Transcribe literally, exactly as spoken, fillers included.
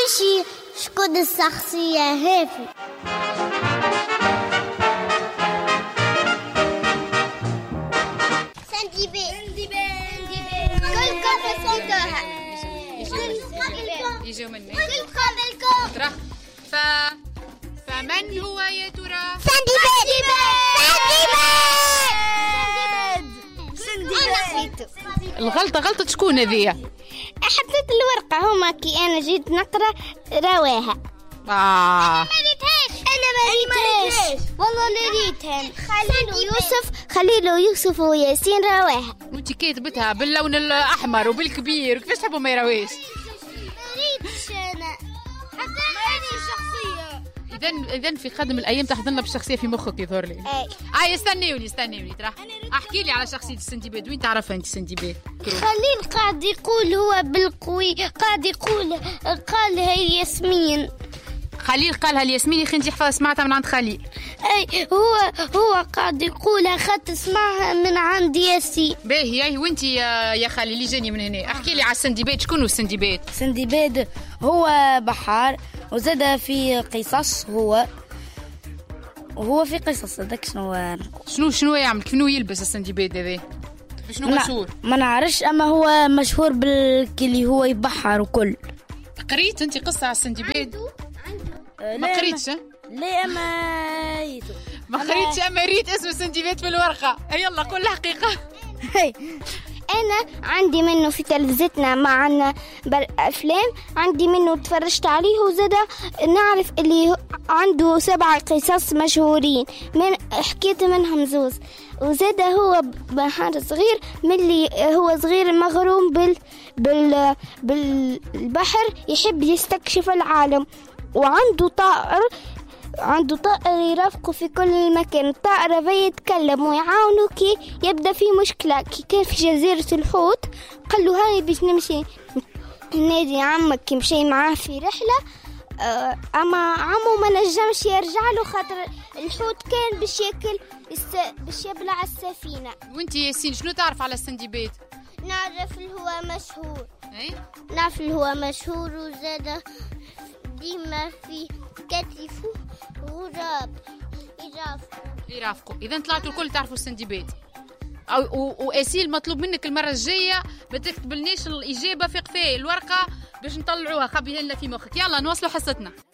نعرفش شكون الشخصية هذه. سندباد كل كم صوتها يجيو مني كلكم الكم ترى. ف فمن هو يا ترى؟ سندباد سندباد. الغلطة غلطة شكون هذيا؟ حطيت الورقة هما كي أنا جيت نقرأ رواها. آه ما ريتهاش. أنا ما ريتهاش والله لا ريتها. خليل ويوسف خليل ويوسف وياسين رواها. وانتي كاتبتها باللون الأحمر وبالكبير، كيفاش تحبوا ما يراويش؟ ما ريتش أنا حتى هذه الشخصية. إذا إذا في خادم الأيام تحضرنا بالشخصية في مخك يظهر لي. أي. آه استنيوني استنيوني ترى. احكي لي على شخصية السندباد، وين تعرفها أنت السندباد؟ خليل قاعد يقول هو بالقوي، قاعد يقول قالها ياسمين. خليل قالها الياسمين يا اخي، انت حفظ سمعتها من عند خليل. اي هو هو قاعد يقولها خاطر سمعها من عند ياسين. باهي اي. وانت يا يا خالي اللي جاني من هنا احكي لي على السندباد، شكون هو السندباد؟ سندباد هو بحار وزاد في قصص، هو وهو في قصص هذاك شنو شنو شنو يعمل؟ شنو يلبس السندباد هذا؟ شنو مشهور؟ ما نعرفش، اما هو مشهور بالكلي هو يبحر وكل. قريت انت قصة على السندباد؟ ما قريتش؟ لا ما يتو. ما قريتش اما ريت اسم السندباد في الورقة. يلا قول الحقيقة. أنا عندي منه في تلفزتنا معنا بالأفلام، عندي منه تفرجت عليه وزاد نعرف اللي عنده سبع قصص مشهورين، من حكيت منهم زوز. وزاد هو بحر صغير، من اللي هو صغير مغروم بال بال بالبحر، يحب يستكشف العالم، وعنده طائر عنده طائر يرافقه في كل مكان. الطائر هذا يتكلم ويعاونه كي يبدأ في مشكلة. كي كان في جزيرة الحوت قال له هاي باش نمشي نادي عمك كي مشي معاه في رحلة، أما عمو ما نجمش يرجع له خاطر الحوت كان باش ياكل باش يبلع السفينة. وانت ياسين شنو تعرف على السندباد؟ نعرف اللي هو مشهور. اي نعرف اللي هو مشهور وزاد ديما في كتفه غراب يرافقوا يرافقوا. اذا طلعتوا الكل تعرفوا السندباد. او واسيل مطلوب منك المره الجايه ما تكتبلناش الاجابه في قفاي الورقه باش نطلعوها، خبيها لنا في مخك. يلا نوصلوا حصتنا.